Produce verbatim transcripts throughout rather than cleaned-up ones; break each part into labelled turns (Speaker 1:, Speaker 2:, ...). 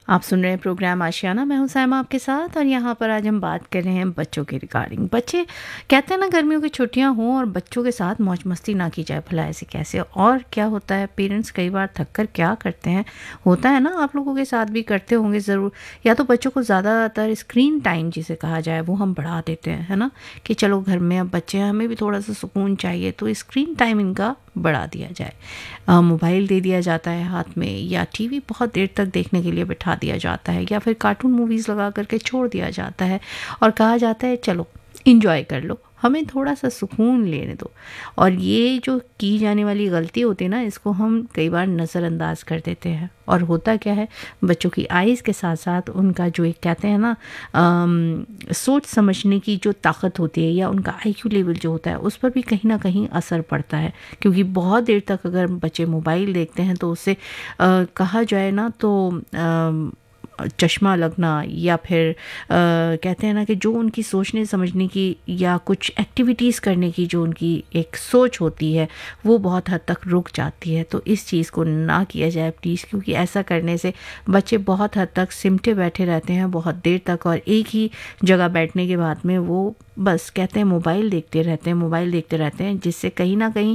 Speaker 1: आप सुन रहे हैं प्रोग्राम आशियाना। मैं हूं साइमा आपके साथ और यहाँ पर आज हम बात कर रहे हैं बच्चों के रिगार्डिंग। बच्चे कहते हैं ना गर्मियों की छुट्टियां हों और बच्चों के साथ मौज मस्ती ना की जाए, भला ऐसे कैसे। और क्या होता है, पेरेंट्स कई बार थक कर क्या करते हैं, होता है ना आप लोगों के साथ भी करते होंगे ज़रूर, या तो बच्चों को ज़्यादातर स्क्रीन टाइम जिसे कहा जाए वो हम बढ़ा देते हैं, है ना, कि चलो घर में अब बच्चे हैं, हमें भी थोड़ा सा सुकून चाहिए तो स्क्रीन टाइम इनका बढ़ा दिया जाए। मोबाइल दे दिया जाता है हाथ में, या टीवी बहुत देर तक देखने के लिए बिठा दिया जाता है, या फिर कार्टून मूवीज़ लगा करके छोड़ दिया जाता है और कहा जाता है चलो इंजॉय कर लो, हमें थोड़ा सा सुकून लेने दो। और ये जो की जाने वाली गलती होती है ना, इसको हम कई बार नज़रअंदाज कर देते हैं। और होता क्या है, बच्चों की आइज़ के साथ साथ उनका जो एक कहते हैं ना आम, सोच समझने की जो ताकत होती है, या उनका आईक्यू लेवल जो होता है, उस पर भी कहीं ना कहीं असर पड़ता है। क्योंकि बहुत देर तक अगर बच्चे मोबाइल देखते हैं तो उससे आ, कहा जाए ना तो आ, चश्मा लगना, या फिर आ, कहते हैं ना कि जो उनकी सोचने समझने की या कुछ एक्टिविटीज़ करने की जो उनकी एक सोच होती है वो बहुत हद तक रुक जाती है। तो इस चीज़ को ना किया जाए प्लीज़, क्योंकि ऐसा करने से बच्चे बहुत हद तक सिमटे बैठे रहते हैं बहुत देर तक, और एक ही जगह बैठने के बाद में वो बस कहते हैं मोबाइल देखते रहते हैं मोबाइल देखते रहते हैं जिससे कहीं ना कहीं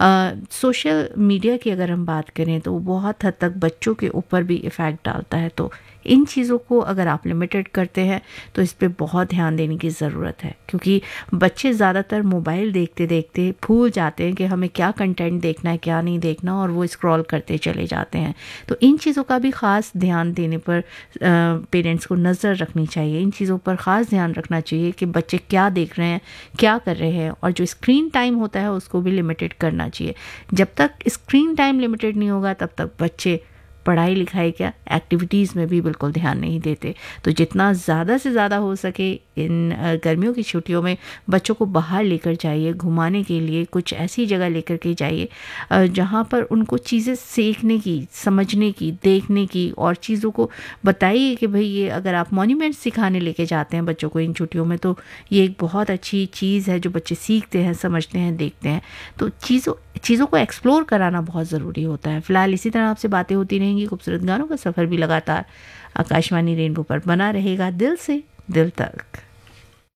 Speaker 1: सोशल मीडिया की अगर हम बात करें तो बहुत हद तक बच्चों के ऊपर भी इफ़ेक्ट डालता है। तो इन चीज़ों को अगर आप लिमिटेड करते हैं तो इस पे बहुत ध्यान देने की ज़रूरत है, क्योंकि बच्चे ज़्यादातर मोबाइल देखते देखते भूल जाते हैं कि हमें क्या कंटेंट देखना है क्या नहीं देखना, और वो स्क्रॉल करते चले जाते हैं। तो इन चीज़ों का भी ख़ास ध्यान देने पर पेरेंट्स को नज़र रखनी चाहिए। इन चीज़ों पर ख़ास ध्यान रखना चाहिए कि बच्चे क्या देख रहे हैं क्या कर रहे हैं, और जो स्क्रीन टाइम होता है उसको भी लिमिटेड करना चाहिए। जब तक स्क्रीन टाइम लिमिटेड नहीं होगा तब तक बच्चे पढ़ाई लिखाई क्या एक्टिविटीज़ में भी बिल्कुल ध्यान नहीं देते। तो जितना ज़्यादा से ज़्यादा हो सके इन गर्मियों की छुट्टियों में बच्चों को बाहर लेकर जाइए घुमाने के लिए, कुछ ऐसी जगह लेकर के जाइए जहाँ पर उनको चीज़ें सीखने की, समझने की, देखने की, और चीज़ों को बताइए कि भाई ये अगर आप मॉन्यूमेंट्स सिखाने लेके जाते हैं बच्चों को इन छुट्टियों में तो ये एक बहुत अच्छी चीज़ है जो बच्चे सीखते हैं, समझते हैं, देखते हैं। तो चीज़ों चीज़ों को एक्सप्लोर कराना बहुत ज़रूरी होता है। फ़िलहाल इसी तरह आपसे बातें होती रहेंगी, खूबसूरत गानों का सफ़र भी लगातार आकाशवाणी रेनबो पर बना रहेगा, दिल से दिल तक।